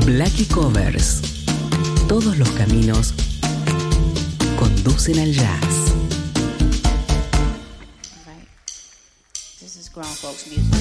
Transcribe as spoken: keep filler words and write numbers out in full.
Blackie Covers. Todos los caminos conducen al jazz. Right. This is grown folks music.